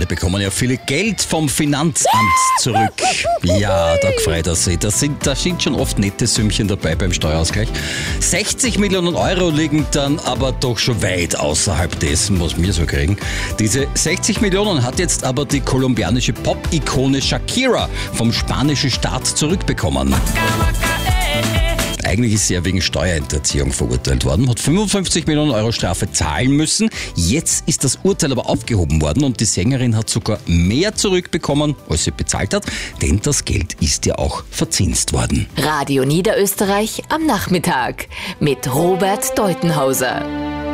die bekommen ja viel Geld vom Finanzamt zurück. Ja, da freut er sich. Da sind schon oft nette Sümmchen dabei beim Steuerausgleich. 60 Millionen Euro liegen dann aber doch schon weit außerhalb dessen, was wir so kriegen. Diese 60 Millionen hat jetzt aber die kolumbianische Pop-Ikone Shakira vom spanischen Staat zurückbekommen. Eigentlich ist sie ja wegen Steuerhinterziehung verurteilt worden, hat 55 Millionen Euro Strafe zahlen müssen. Jetzt ist das Urteil aber aufgehoben worden und die Sängerin hat sogar mehr zurückbekommen, als sie bezahlt hat, denn das Geld ist ja auch verzinst worden. Radio Niederösterreich am Nachmittag mit Robert Deutenhauser.